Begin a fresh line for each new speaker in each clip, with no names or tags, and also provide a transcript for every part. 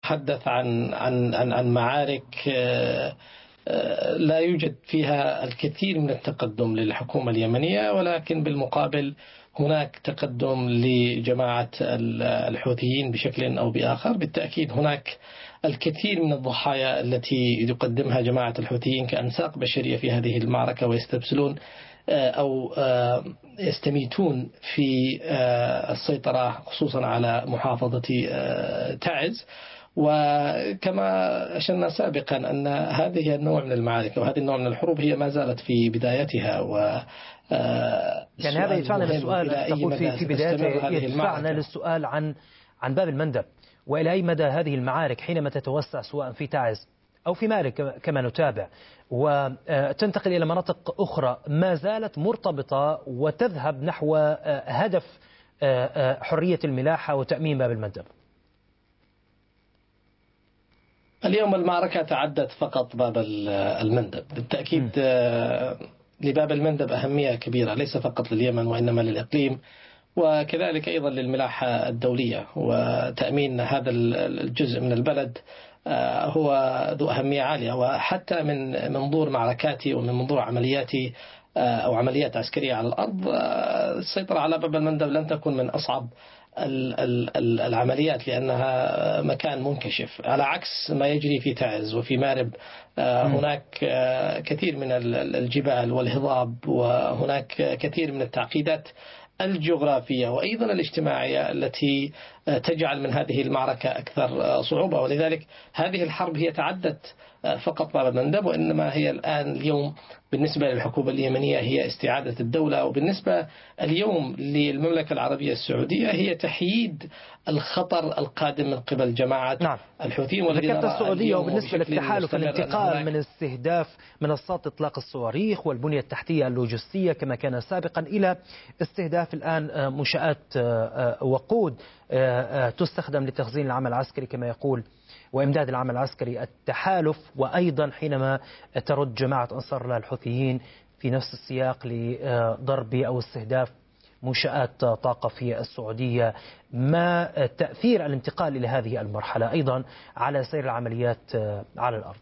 نتحدث عن معارك لا يوجد فيها الكثير من التقدم للحكومة اليمنية، ولكن بالمقابل هناك تقدم لجماعة الحوثيين بشكل أو بآخر. بالتأكيد هناك الكثير من الضحايا التي يقدمها جماعة الحوثيين كأنساق بشرية في هذه المعركة، ويستبسلون أو يستميتون في السيطرة خصوصا على محافظة تعز. وكما أشرنا سابقا أن هذه النوع من المعارك وهذه النوع من الحروب هي ما زالت في بدايتها.
يعني هذا يدفعنا للسؤال، تقول في بدايته يدفعنا للسؤال عن باب المندب، وإلى أي مدى هذه المعارك حينما تتوسع سواء في تعز أو في مارب كما نتابع وتنتقل إلى مناطق أخرى ما زالت مرتبطة وتذهب نحو هدف حرية الملاحة وتأمين باب المندب.
اليوم المعركة تعدت فقط باب المندب. بالتأكيد لباب المندب أهمية كبيرة ليس فقط لليمن وإنما للإقليم، وكذلك أيضا للملاحة الدولية، وتأمين هذا الجزء من البلد هو ذو أهمية عالية. وحتى من منظور معركاتي ومن منظور عملياتي أو عمليات عسكرية على الأرض، السيطرة على باب المندب لن تكون من أصعب العمليات، لأنها مكان منكشف على عكس ما يجري في تعز وفي مارب. هناك كثير من الجبال والهضاب، وهناك كثير من التعقيدات الجغرافية وأيضا الاجتماعية التي تجعل من هذه المعركة أكثر صعوبة. ولذلك هذه الحرب هي تعدت فقط باب المندب، وإنما هي الآن اليوم بالنسبة للحكومة اليمنية هي استعادة الدولة، وبالنسبة اليوم للمملكة العربية السعودية هي تحييد الخطر القادم من قبل جماعة الحوثيين.
ذكرت السعودية، وبالنسبة للتحالف الانتقال من استهداف منصات إطلاق الصواريخ والبنية التحتية اللوجستية كما كان سابقا إلى استهداف الآن منشآت وقود تستخدم لتخزين العمل العسكري كما يقول وإمداد العمل العسكري التحالف، وأيضا حينما ترد جماعة أنصار الله الحوثيين في نفس السياق لضرب أو استهداف منشآت طاقة في السعودية. ما تأثير الانتقال إلى هذه المرحلة أيضا على سير العمليات على الأرض؟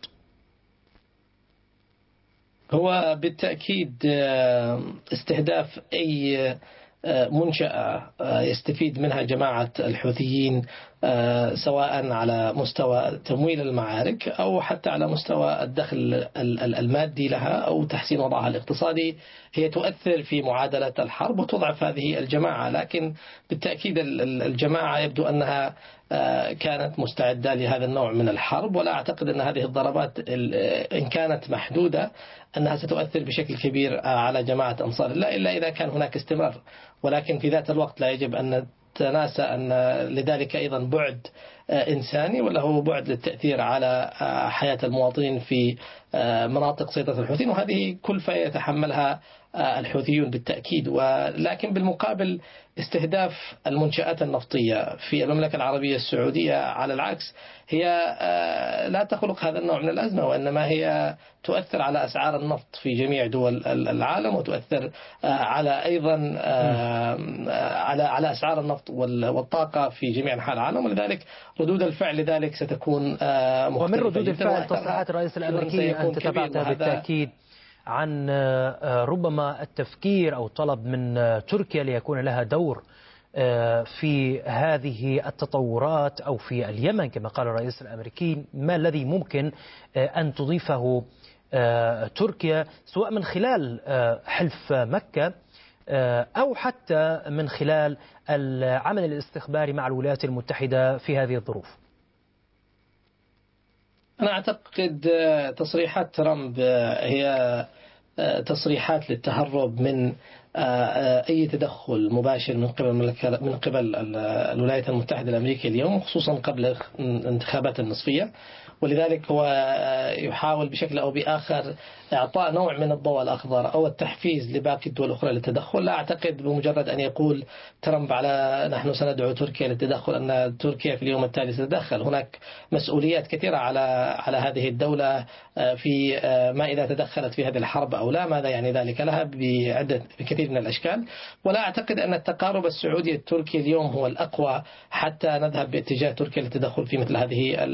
هو بالتأكيد استهداف أي منشأة يستفيد منها جماعة الحوثيين سواء على مستوى تمويل المعارك أو حتى على مستوى الدخل المادي لها أو تحسين وضعها الاقتصادي، هي تؤثر في معادلة الحرب وتضعف هذه الجماعة. لكن بالتأكيد الجماعة يبدو أنها كانت مستعدة لهذا النوع من الحرب، ولا أعتقد أن هذه الضربات إن كانت محدودة أنها ستؤثر بشكل كبير على جماعة أنصار الله إلا إذا كان هناك استمرار. ولكن في ذات الوقت لا يجب أن نتناسى أن لذلك أيضا بعد إنساني وله بعد للتأثير على حياة المواطنين في مناطق سيطرة الحوثيين، وهذه كلفة يتحملها الحوثيون بالتأكيد. ولكن بالمقابل استهداف المنشآت النفطية في المملكة العربية السعودية على العكس هي لا تخلق هذا النوع من الأزمة، وإنما هي تؤثر على أسعار النفط في جميع دول العالم، وتؤثر على أيضا على أسعار النفط والطاقة في جميع أنحاء العالم. ولذلك ردود الفعل لذلك ستكون مختلفة.
ومن ردود الفعل تصريحات الرئيس الأمريكي أنت تابعتها بالتأكيد عن ربما التفكير أو طلب من تركيا ليكون لها دور في هذه التطورات أو في اليمن كما قال الرئيس الأمريكي. ما الذي ممكن أن تضيفه تركيا سواء من خلال حلف مكة أو حتى من خلال العمل الاستخباري مع الولايات المتحدة في هذه الظروف؟
أنا أعتقد تصريحات ترامب هي تصريحات للتهرب من أي تدخل مباشر من قبل الولايات المتحدة الأمريكية اليوم، خصوصا قبل الانتخابات النصفية. ولذلك هو يحاول بشكل أو بآخر إعطاء نوع من الضوء الأخضر أو التحفيز لباقي الدول الأخرى للتدخل. لا أعتقد بمجرد أن يقول ترامب على نحن سندعو تركيا للتدخل أن تركيا في اليوم التالي ستتدخل. هناك مسؤوليات كثيرة على هذه الدولة في ما إذا تدخلت في هذه الحرب أو لا، ماذا يعني ذلك لها بكثير من الأشكال. ولا أعتقد أن التقارب السعودي التركي اليوم هو الأقوى حتى نذهب باتجاه تركيا للتدخل في مثل هذه